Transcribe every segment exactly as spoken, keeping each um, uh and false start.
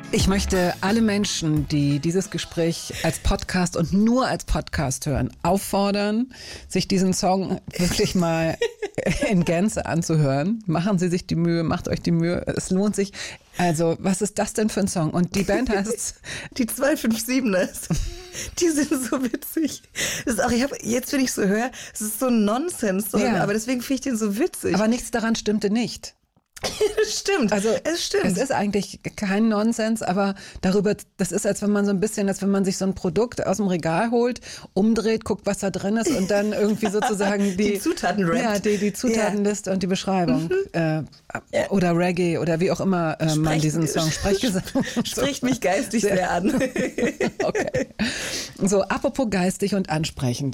Ich möchte alle Menschen, die dieses Gespräch als Podcast und nur als Podcast hören, auffordern, sich diesen Song wirklich mal in Gänze anzuhören. Machen Sie sich die Mühe, macht euch die Mühe. Es lohnt sich. Also, was ist das denn für ein Song? Und die Band heißt die zwei fünf siebeners. Die sind so witzig. Das ist auch, ich hab, jetzt, wenn ich so höre, es ist so ein Nonsens-Song, ja. Aber deswegen finde ich den so witzig. Aber nichts daran stimmte nicht. Das stimmt, also es stimmt. Es ist eigentlich kein Nonsens, aber darüber, das ist, als wenn man so ein bisschen, als wenn man sich so ein Produkt aus dem Regal holt, umdreht, guckt, was da drin ist und dann irgendwie sozusagen die, die Zutaten rappt. Ja, die, die Zutatenliste ja. und die Beschreibung. Mhm. Äh, ja. Oder Reggae oder wie auch immer äh, man diesen Song Sprechgesang. Spricht mich geistig sehr, sehr an. Okay. So, apropos geistig und ansprechend.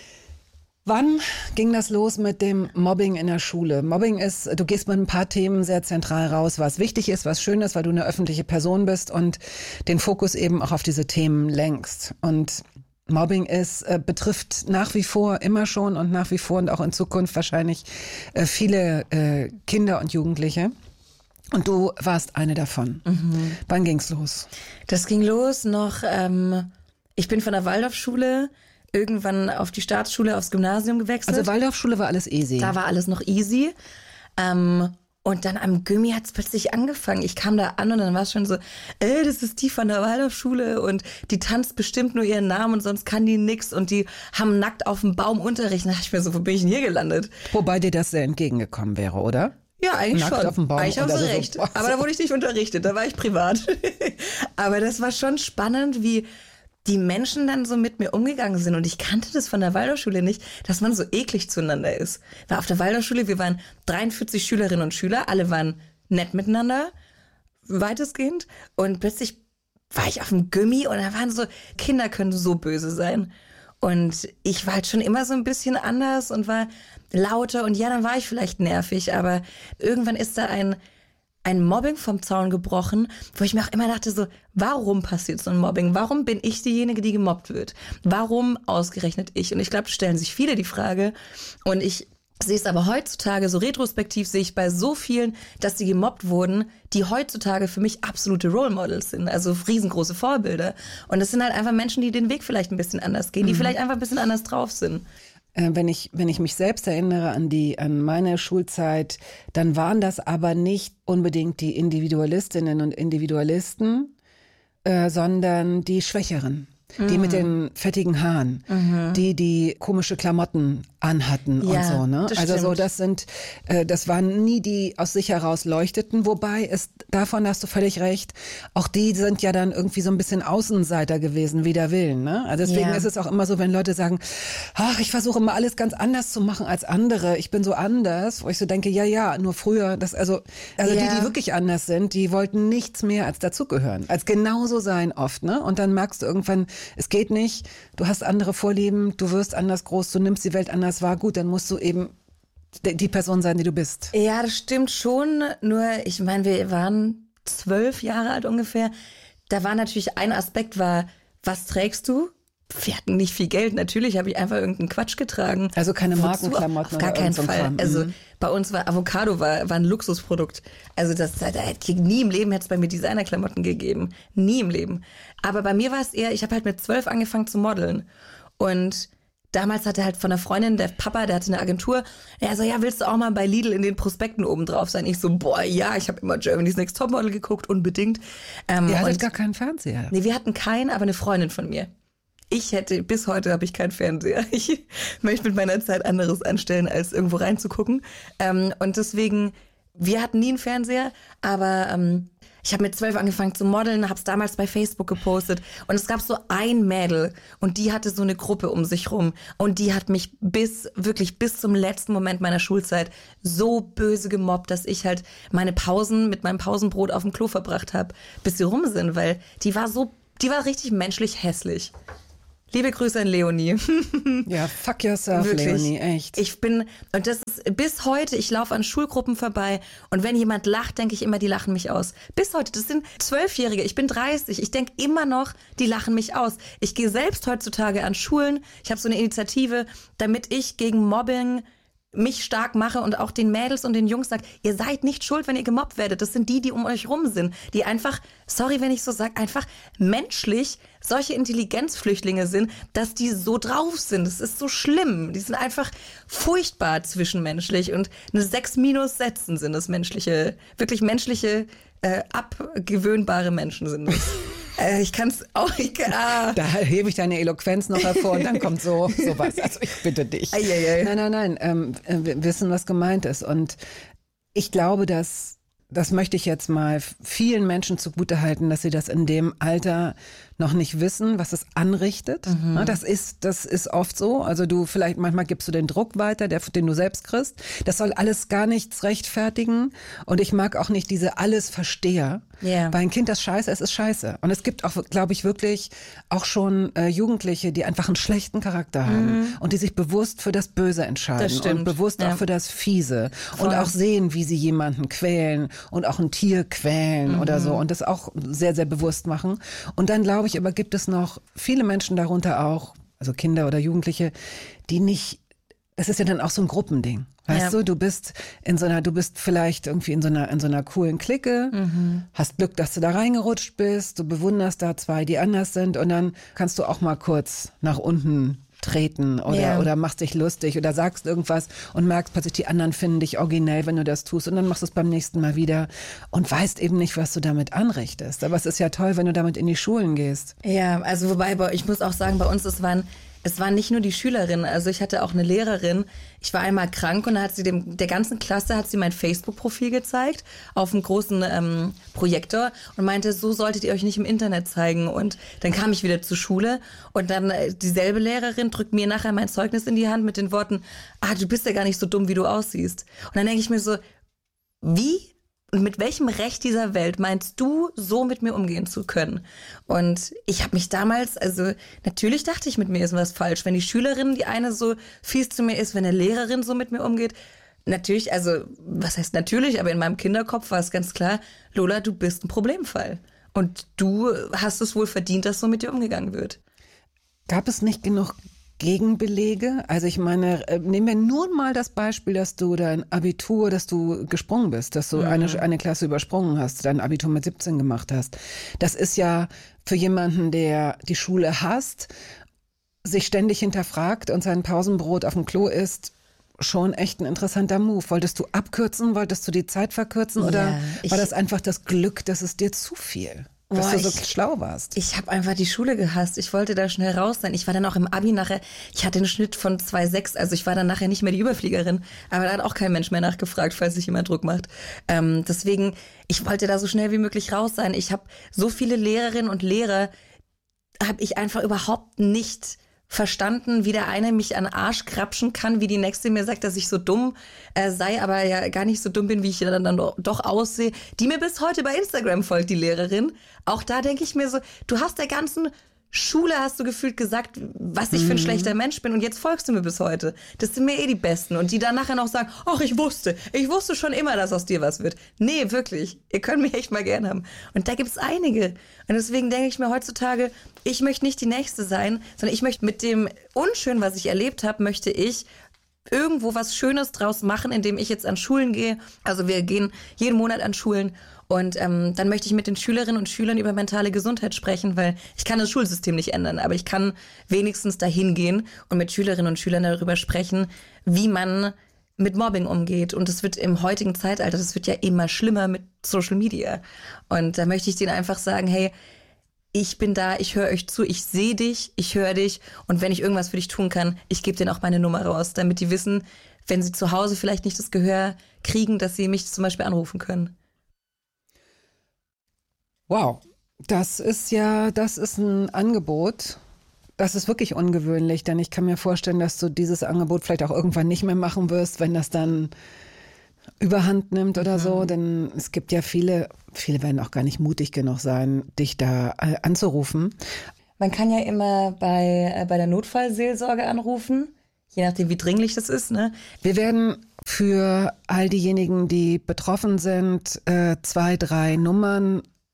Wann ging das los mit dem Mobbing in der Schule? Mobbing ist, du gehst mit ein paar Themen sehr zentral raus, was wichtig ist, was schön ist, weil du eine öffentliche Person bist und den Fokus eben auch auf diese Themen lenkst. Und Mobbing ist, äh, betrifft nach wie vor immer schon und nach wie vor und auch in Zukunft wahrscheinlich äh, viele äh, Kinder und Jugendliche. Und du warst eine davon. Mhm. Wann ging's los? Das ging los noch, ähm, ich bin von der Waldorfschule irgendwann auf die Staatsschule, aufs Gymnasium gewechselt. Also Waldorfschule war alles easy. Da war alles noch easy. Ähm, und dann am Gymi hat es plötzlich angefangen. Ich kam da an und dann war es schon so, ey, das ist die von der Waldorfschule und die tanzt bestimmt nur ihren Namen und sonst kann die nix und die haben nackt auf dem Baum Unterricht. Da dachte ich mir so, wo bin ich denn hier gelandet? Wobei dir das sehr entgegengekommen wäre, oder? Ja, eigentlich nackt schon. Auf dem Baum eigentlich haben sie recht. So. Aber da wurde ich nicht unterrichtet, da war ich privat. Aber das war schon spannend, wie die Menschen dann so mit mir umgegangen sind. Und ich kannte das von der Waldorfschule nicht, dass man so eklig zueinander ist. Weil auf der Waldorfschule, wir waren dreiundvierzig Schülerinnen und Schüler, alle waren nett miteinander, weitestgehend. Und plötzlich war ich auf dem Gymi und da waren so, Kinder können so böse sein. Und ich war halt schon immer so ein bisschen anders und war lauter. Und ja, dann war ich vielleicht nervig, aber irgendwann ist da ein... ein Mobbing vom Zaun gebrochen, wo ich mir auch immer dachte so, warum passiert so ein Mobbing? Warum bin ich diejenige, die gemobbt wird? Warum ausgerechnet ich? Und ich glaube, stellen sich viele die Frage. Und ich sehe es aber heutzutage, so retrospektiv sehe ich bei so vielen, dass sie gemobbt wurden, die heutzutage für mich absolute Role Models sind, also riesengroße Vorbilder. Und das sind halt einfach Menschen, die den Weg vielleicht ein bisschen anders gehen, die mhm. vielleicht einfach ein bisschen anders drauf sind. Wenn ich, wenn ich mich selbst erinnere an die, an meine Schulzeit, dann waren das aber nicht unbedingt die Individualistinnen und Individualisten, äh, sondern die Schwächeren. Die mhm. mit den fettigen Haaren, mhm. die die komische Klamotten anhatten ja, und so, ne? Das also stimmt. so, das sind, äh, das waren nie die aus sich heraus leuchteten, wobei es, davon hast du völlig recht, auch die sind ja dann irgendwie so ein bisschen Außenseiter gewesen, wider Willen, ne? Also deswegen ja. ist es auch immer so, wenn Leute sagen, ach, ich versuche immer alles ganz anders zu machen als andere, ich bin so anders, wo ich so denke, ja, ja, nur früher, das, also, also ja. die, die wirklich anders sind, die wollten nichts mehr als dazugehören, als genauso sein oft, ne? Und dann merkst du irgendwann, es geht nicht, du hast andere Vorlieben, du wirst anders groß, du nimmst die Welt anders wahr, gut, dann musst du eben die Person sein, die du bist. Ja, das stimmt schon, nur ich meine, wir waren zwölf Jahre alt ungefähr, da war natürlich ein Aspekt, war, was trägst du? Wir hatten nicht viel Geld, natürlich habe ich einfach irgendeinen Quatsch getragen. Also keine Markenklamotten oder Auf gar keinen so Fall. Kram. Also bei uns war Avocado war, war ein Luxusprodukt. Also das, da hätte nie im Leben hätte es bei mir Designerklamotten gegeben. Nie im Leben. Aber bei mir war es eher, ich habe halt mit zwölf angefangen zu modeln. Und damals hatte halt von einer Freundin, der Papa, der hatte eine Agentur, er so, ja, willst du auch mal bei Lidl in den Prospekten oben drauf sein? Ich so, boah, ja, ich habe immer Germany's Next Topmodel geguckt, unbedingt. Ähm, Ihr hattet gar keinen Fernseher? Nee, wir hatten keinen, aber eine Freundin von mir. Ich hätte, bis heute habe ich keinen Fernseher. Ich möchte mit meiner Zeit anderes anstellen, als irgendwo reinzugucken. Ähm, und deswegen, wir hatten nie einen Fernseher, aber ähm, ich habe mit zwölf angefangen zu modeln, habe es damals bei Facebook gepostet. Und es gab so ein Mädel und die hatte so eine Gruppe um sich rum. Und die hat mich bis, wirklich bis zum letzten Moment meiner Schulzeit so böse gemobbt, dass ich halt meine Pausen mit meinem Pausenbrot auf dem Klo verbracht habe, bis sie rum sind. Weil die war so, die war richtig menschlich hässlich. Liebe Grüße an Leonie. Ja, fuck yourself, wirklich. Leonie, echt. Ich bin, und das ist bis heute, ich laufe an Schulgruppen vorbei und wenn jemand lacht, denke ich immer, die lachen mich aus. Bis heute, das sind Zwölfjährige, ich bin dreißig, ich denke immer noch, die lachen mich aus. Ich gehe selbst heutzutage an Schulen, ich habe so eine Initiative, damit ich gegen Mobbing mich stark mache und auch den Mädels und den Jungs sage, ihr seid nicht schuld, wenn ihr gemobbt werdet. Das sind die, die um euch rum sind, die einfach, sorry, wenn ich so sage, einfach menschlich solche Intelligenzflüchtlinge sind, dass die so drauf sind. Das ist so schlimm. Die sind einfach furchtbar zwischenmenschlich und eine sechs minus setzen sind das menschliche, wirklich menschliche, äh, abgewöhnbare Menschen sind das. Äh, ich kann es auch nicht. Ah. Da hebe ich deine Eloquenz noch hervor und dann kommt so sowas. Also ich bitte dich. Ei, ei, ei. Nein, nein, nein. Ähm, wir wissen, was gemeint ist. Und ich glaube, dass, das möchte ich jetzt mal vielen Menschen zugutehalten, dass sie das in dem Alter noch nicht wissen, was es anrichtet. Mhm. Das ist, das ist oft so. Also du vielleicht, manchmal gibst du den Druck weiter, der, den du selbst kriegst. Das soll alles gar nichts rechtfertigen. Und ich mag auch nicht diese Alles-Versteher. Yeah. Weil ein Kind, das scheiße ist, ist scheiße. Und es gibt auch, glaube ich, wirklich auch schon äh, Jugendliche, die einfach einen schlechten Charakter haben mhm. und die sich bewusst für das Böse entscheiden und bewusst ja. auch für das Fiese. Voll. Und auch sehen, wie sie jemanden quälen und auch ein Tier quälen mhm. oder so und das auch sehr, sehr bewusst machen. Und dann, glaube ich, aber gibt es noch viele Menschen darunter auch, also Kinder oder Jugendliche, die nicht, das ist ja dann auch so ein Gruppending. Weißt ja. du, du bist in so einer, du bist vielleicht irgendwie in so einer, in so einer coolen Clique, mhm. hast Glück, dass du da reingerutscht bist, du bewunderst da zwei, die anders sind und dann kannst du auch mal kurz nach unten treten oder, yeah. oder machst dich lustig oder sagst irgendwas und merkst plötzlich, die anderen finden dich originell, wenn du das tust und dann machst du es beim nächsten Mal wieder und weißt eben nicht, was du damit anrichtest. Aber es ist ja toll, wenn du damit in die Schulen gehst. Ja, also wobei, ich muss auch sagen, bei uns, es waren Es waren nicht nur die Schülerinnen, also ich hatte auch eine Lehrerin, ich war einmal krank und da hat sie dem, der ganzen Klasse hat sie mein Facebook-Profil gezeigt auf einem großen ähm, Projektor und meinte, so solltet ihr euch nicht im Internet zeigen. Und dann kam ich wieder zur Schule und dann äh, dieselbe Lehrerin drückt mir nachher mein Zeugnis in die Hand mit den Worten, ah, du bist ja gar nicht so dumm, wie du aussiehst. Und dann denke ich mir so, wie? Und mit welchem Recht dieser Welt meinst du, so mit mir umgehen zu können? Und ich habe mich damals, also natürlich dachte ich, mit mir ist was falsch. Wenn die Schülerin, die eine so fies zu mir ist, wenn eine Lehrerin so mit mir umgeht, natürlich, also was heißt natürlich, aber in meinem Kinderkopf war es ganz klar, Lola, du bist ein Problemfall. Und du hast es wohl verdient, dass so mit dir umgegangen wird. Gab es nicht genug Gegenbelege? Also ich meine, nehmen wir nur mal das Beispiel, dass du dein Abitur, dass du gesprungen bist, dass du mhm. eine, eine Klasse übersprungen hast, dein Abitur mit siebzehn gemacht hast. Das ist ja für jemanden, der die Schule hasst, sich ständig hinterfragt und sein Pausenbrot auf dem Klo isst, schon echt ein interessanter Move. Wolltest du abkürzen? Wolltest du die Zeit verkürzen? Ja, oder war das einfach das Glück, dass es dir zu viel? Dass Boah, du so ich, schlau warst. Ich habe einfach die Schule gehasst. Ich wollte da schnell raus sein. Ich war dann auch im Abi nachher, ich hatte einen Schnitt von zwei Komma sechs, also ich war dann nachher nicht mehr die Überfliegerin. Aber da hat auch kein Mensch mehr nachgefragt, falls sich jemand Druck macht. Ähm, deswegen, ich wollte da so schnell wie möglich raus sein. Ich habe so viele Lehrerinnen und Lehrer, habe ich einfach überhaupt nicht verstanden, wie der eine mich an den Arsch krapschen kann, wie die nächste mir sagt, dass ich so dumm äh, sei, aber ja gar nicht so dumm bin, wie ich dann, dann doch, doch aussehe, die mir bis heute bei Instagram folgt, die Lehrerin. Auch da denke ich mir so, du hast der ganzen Schule, hast du gefühlt gesagt, was ich für ein schlechter Mensch bin und jetzt folgst du mir bis heute. Das sind mir eh die Besten und die dann nachher noch sagen, ach, ich wusste, ich wusste schon immer, dass aus dir was wird. Nee, wirklich, ihr könnt mich echt mal gern haben. Und da gibt's einige. Und deswegen denke ich mir heutzutage, ich möchte nicht die Nächste sein, sondern ich möchte mit dem Unschön, was ich erlebt habe, möchte ich irgendwo was Schönes draus machen, indem ich jetzt an Schulen gehe. Also wir gehen jeden Monat an Schulen und ähm, dann möchte ich mit den Schülerinnen und Schülern über mentale Gesundheit sprechen, weil ich kann das Schulsystem nicht ändern, aber ich kann wenigstens dahin gehen und mit Schülerinnen und Schülern darüber sprechen, wie man mit Mobbing umgeht. Und das wird im heutigen Zeitalter, das wird ja immer schlimmer mit Social Media. Und da möchte ich denen einfach sagen, hey, ich bin da, ich höre euch zu, ich sehe dich, ich höre dich und wenn ich irgendwas für dich tun kann, ich gebe denen auch meine Nummer raus, damit die wissen, wenn sie zu Hause vielleicht nicht das Gehör kriegen, dass sie mich zum Beispiel anrufen können. Wow, das ist ja, das ist ein Angebot, das ist wirklich ungewöhnlich, denn ich kann mir vorstellen, dass du dieses Angebot vielleicht auch irgendwann nicht mehr machen wirst, wenn das dann Überhand nimmt oder mhm. so, denn es gibt ja viele, viele werden auch gar nicht mutig genug sein, dich da anzurufen. Man kann ja immer bei, äh, bei der Notfallseelsorge anrufen, je nachdem wie dringlich das ist, ne? Wir werden für all diejenigen, die betroffen sind, äh, zwei, drei Nummern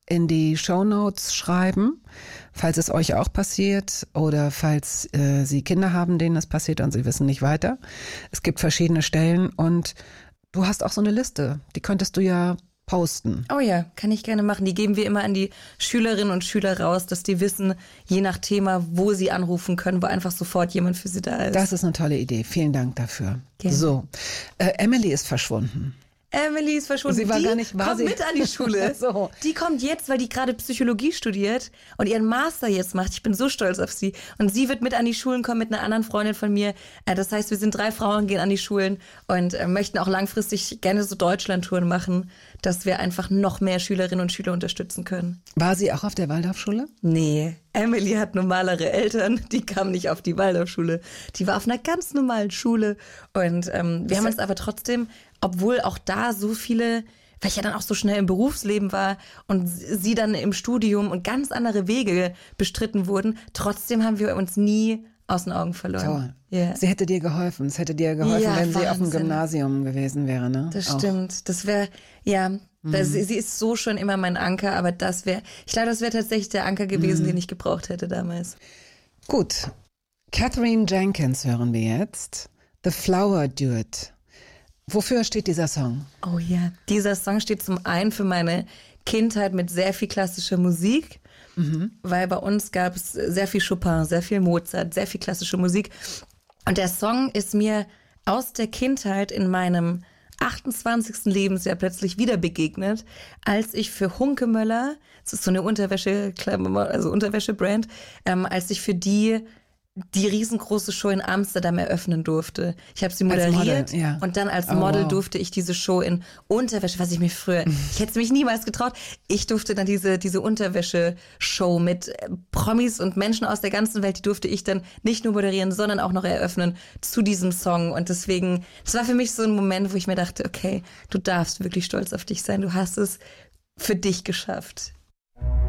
in die Shownotes schreiben, falls es euch auch passiert oder falls äh, Sie Kinder haben, denen es passiert und Sie wissen nicht weiter. Es gibt verschiedene Stellen und du hast auch so eine Liste, die könntest du ja posten. Oh ja, kann ich gerne machen. Die geben wir immer an die Schülerinnen und Schüler raus, dass die wissen, je nach Thema, wo sie anrufen können, wo einfach sofort jemand für sie da ist. Das ist eine tolle Idee. Vielen Dank dafür. Gerne. So, äh, Emily ist verschwunden. Emily ist verschwunden. Sie war die gar nicht, war kommt sie? mit an die Schule. So. Die kommt jetzt, weil die gerade Psychologie studiert und ihren Master jetzt macht. Ich bin so stolz auf sie. Und sie wird mit an die Schulen kommen mit einer anderen Freundin von mir. Das heißt, wir sind drei Frauen, gehen an die Schulen und möchten auch langfristig gerne so Deutschlandtouren machen, dass wir einfach noch mehr Schülerinnen und Schüler unterstützen können. War sie auch auf der Waldorfschule? Nee, Emily hat normalere Eltern, die kam nicht auf die Waldorfschule. Die war auf einer ganz normalen Schule und ähm, wir haben uns aber trotzdem, obwohl auch da so viele, weil ich ja dann auch so schnell im Berufsleben war und sie dann im Studium und ganz andere Wege bestritten wurden, trotzdem haben wir uns nie aus den Augen verloren. Toll. Yeah. Sie hätte dir geholfen. Es hätte dir geholfen, Ja, wenn sie auf dem Wahnsinn. Gymnasium gewesen wäre, ne? Das Auch. stimmt. Das wäre, ja, das, sie, sie ist so schon immer mein Anker, aber das wäre, ich glaube, das wäre tatsächlich der Anker gewesen, Mhm. den ich gebraucht hätte damals. Gut. Katherine Jenkins hören wir jetzt. The Flower Duet. Wofür steht dieser Song? Oh ja, dieser Song steht zum einen für meine Kindheit mit sehr viel klassischer Musik, mhm. weil bei uns gab es sehr viel Chopin, sehr viel Mozart, sehr viel klassische Musik. Und der Song ist mir aus der Kindheit in meinem achtundzwanzigsten Lebensjahr plötzlich wieder begegnet, als ich für Hunkemöller, das ist so eine Unterwäsche, also Unterwäschebrand, ähm, als ich für die die riesengroße Show in Amsterdam eröffnen durfte. Ich habe sie Als moderiert Model, ja. und dann als Oh, Model wow. durfte ich diese Show in Unterwäsche, was ich mir früher, ich hätte es mich niemals getraut. Ich durfte dann diese diese Unterwäsche-Show mit äh, Promis und Menschen aus der ganzen Welt, die durfte ich dann nicht nur moderieren, sondern auch noch eröffnen zu diesem Song. Und deswegen, das war für mich so ein Moment, wo ich mir dachte, okay, du darfst wirklich stolz auf dich sein. Du hast es für dich geschafft.